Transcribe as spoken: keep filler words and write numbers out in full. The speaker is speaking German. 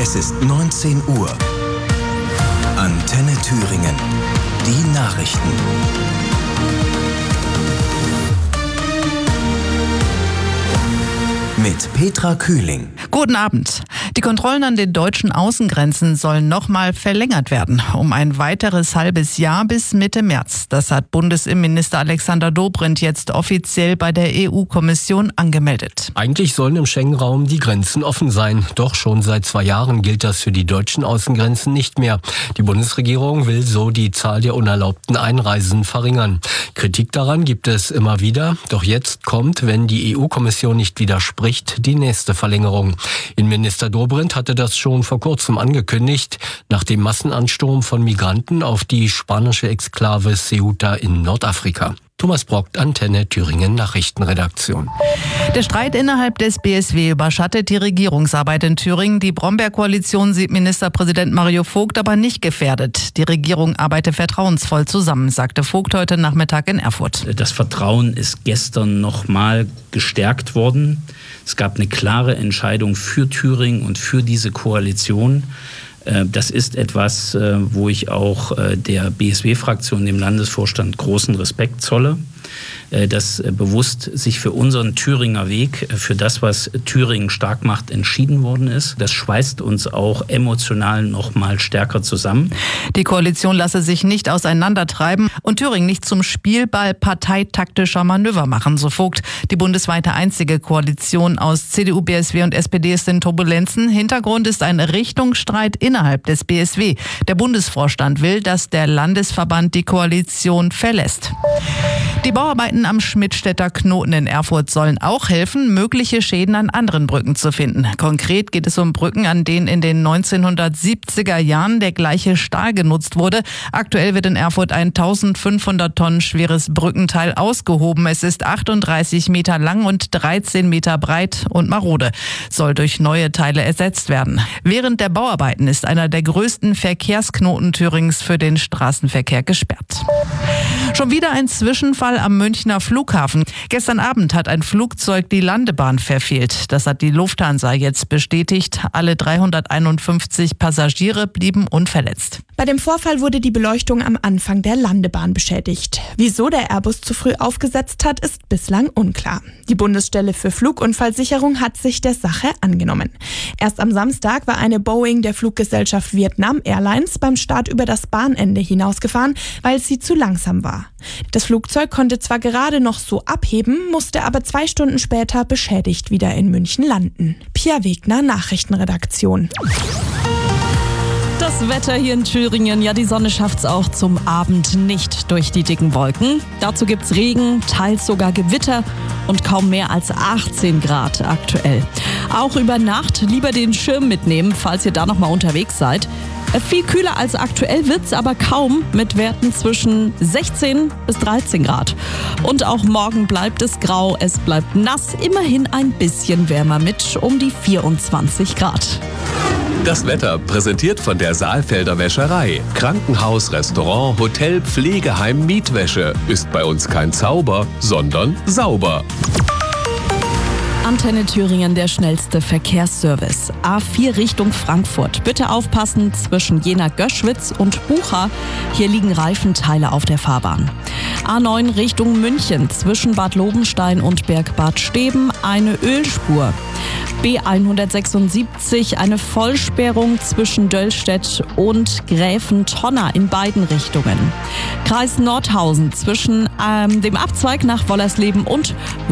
Es ist neunzehn Uhr. Antenne Thüringen. Die Nachrichten. Mit Petra Kühling. Guten Abend. Die Kontrollen an den deutschen Außengrenzen sollen nochmal verlängert werden. Um ein weiteres halbes Jahr bis Mitte März. Das hat Bundesinnenminister Alexander Dobrindt jetzt offiziell bei der E U-Kommission angemeldet. Eigentlich sollen im Schengen-Raum die Grenzen offen sein. Doch schon seit zwei Jahren gilt das für die deutschen Außengrenzen nicht mehr. Die Bundesregierung will so die Zahl der unerlaubten Einreisen verringern. Kritik daran gibt es immer wieder. Doch jetzt kommt, wenn die E U-Kommission nicht widerspricht, die nächste Verlängerung. Innenminister Dobrindt hatte das schon vor kurzem angekündigt, nach dem Massenansturm von Migranten auf die spanische Exklave Ceuta in Nordafrika. Thomas Brockt, Antenne Thüringen Nachrichtenredaktion. Der Streit innerhalb des B S W überschattet die Regierungsarbeit in Thüringen. Die Brombeer-Koalition sieht Ministerpräsident Mario Vogt aber nicht gefährdet. Die Regierung arbeite vertrauensvoll zusammen, sagte Vogt heute Nachmittag in Erfurt. Das Vertrauen ist gestern nochmal gestärkt worden. Es gab eine klare Entscheidung für Thüringen und für diese Koalition. Das ist etwas, wo ich auch der B S W-Fraktion, dem Landesvorstand, großen Respekt zolle, dass bewusst sich für unseren Thüringer Weg, für das, was Thüringen stark macht, entschieden worden ist. Das schweißt uns auch emotional noch mal stärker zusammen. Die Koalition lasse sich nicht auseinandertreiben und Thüringen nicht zum Spielball parteitaktischer Manöver machen, so Vogt. Die bundesweite einzige Koalition aus C D U, B S W und S P D ist in Turbulenzen. Hintergrund ist ein Richtungsstreit innerhalb des B S W. Der Bundesvorstand will, dass der Landesverband die Koalition verlässt. Die Bauarbeiten am Schmidtstädter Knoten in Erfurt sollen auch helfen, mögliche Schäden an anderen Brücken zu finden. Konkret geht es um Brücken, an denen in den neunzehnhundertsiebziger Jahren der gleiche Stahl genutzt wurde. Aktuell wird in Erfurt ein eintausendfünfhundert Tonnen schweres Brückenteil ausgehoben. Es ist achtunddreißig Meter lang und dreizehn Meter breit und marode. Soll durch neue Teile ersetzt werden. Während der Bauarbeiten ist einer der größten Verkehrsknoten Thürings für den Straßenverkehr gesperrt. Schon wieder ein Zwischenfall am Münchner Flughafen. Gestern Abend hat ein Flugzeug die Landebahn verfehlt. Das hat die Lufthansa jetzt bestätigt. Alle dreihunderteinundfünfzig Passagiere blieben unverletzt. Bei dem Vorfall wurde die Beleuchtung am Anfang der Landebahn beschädigt. Wieso der Airbus zu früh aufgesetzt hat, ist bislang unklar. Die Bundesstelle für Flugunfallsicherung hat sich der Sache angenommen. Erst am Samstag war eine Boeing der Fluggesellschaft Vietnam Airlines beim Start über das Bahnende hinausgefahren, weil sie zu langsam war. Das Flugzeug konnte zwar gerade noch so abheben, musste aber zwei Stunden später beschädigt wieder in München landen. Pia Wegner, Nachrichtenredaktion. Das Wetter hier in Thüringen, ja, die Sonne schafft's auch zum Abend nicht durch die dicken Wolken. Dazu gibt's Regen, teils sogar Gewitter und kaum mehr als achtzehn Grad aktuell. Auch über Nacht lieber den Schirm mitnehmen, falls ihr da noch mal unterwegs seid. Viel kühler als aktuell wird's aber kaum, mit Werten zwischen sechzehn bis dreizehn Grad. Und auch morgen bleibt es grau, es bleibt nass, immerhin ein bisschen wärmer mit um die vierundzwanzig Grad. Das Wetter präsentiert von der Saalfelder Wäscherei. Krankenhaus, Restaurant, Hotel, Pflegeheim, Mietwäsche. Ist bei uns kein Zauber, sondern sauber. Antenne Thüringen, der schnellste Verkehrsservice. A vier Richtung Frankfurt. Bitte aufpassen zwischen Jena-Göschwitz und Bucha. Hier liegen Reifenteile auf der Fahrbahn. A neun Richtung München. Zwischen Bad Lobenstein und Bergbad Steben eine Ölspur. B hundertsechsundsiebzig eine Vollsperrung zwischen Döllstedt und Gräfentonner in beiden Richtungen. Kreis Nordhausen zwischen ähm, dem Abzweig nach Wollersleben und